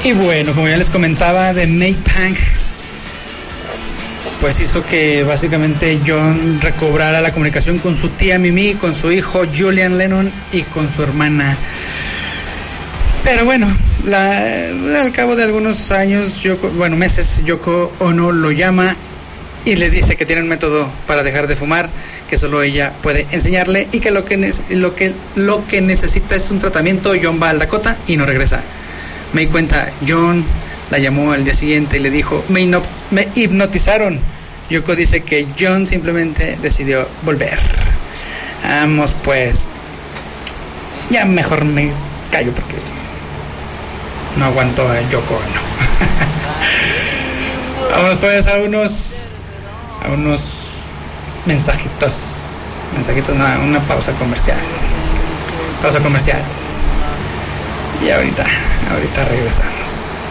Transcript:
Y bueno, como ya les comentaba, de Make Punk, pues hizo que básicamente John recobrara la comunicación con su tía Mimi, con su hijo Julian Lennon y con su hermana. Pero bueno, al cabo de algunos años, meses, Yoko Ono lo llama y le dice que tiene un método para dejar de fumar, que solo ella puede enseñarle, y que lo que necesita es un tratamiento. John va al Dakota y no regresa. Me di cuenta, John la llamó al día siguiente y le dijo, me hipnotizaron. Yoko dice que John simplemente decidió volver. Vamos pues, ya mejor me callo porque no aguanto a Yoko, no. Vámonos pues a unos mensajitos, no, una pausa comercial. Y ahorita regresamos.